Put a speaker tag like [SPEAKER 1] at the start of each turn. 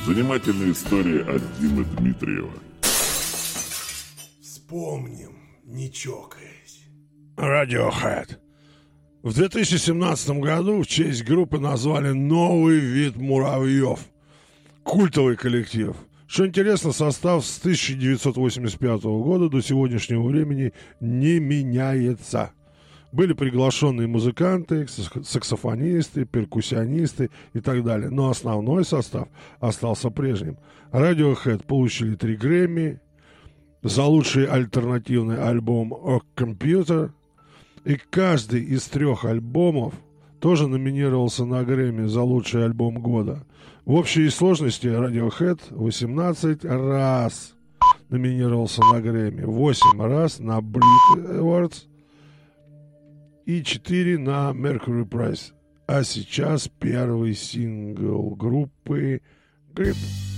[SPEAKER 1] Занимательные истории от Димы Дмитриева.
[SPEAKER 2] Вспомним, не чокаясь.
[SPEAKER 3] Radiohead. В 2017 году в честь группы назвали новый вид муравьев. Культовый коллектив. Что интересно, состав с 1985 года до сегодняшнего времени не меняется. Были приглашенные музыканты, саксофонисты, перкуссионисты и так далее. Но основной состав остался прежним. Radiohead получили 3 Грэмми за лучший альтернативный альбом «A Computer». И каждый из 3 альбомов тоже номинировался на Грэмми за лучший альбом года. В общей сложности Radiohead 18 раз номинировался на Грэмми, 8 раз на Brit Awards и 4 на Mercury Prize. А сейчас первый сингл группы «Grip».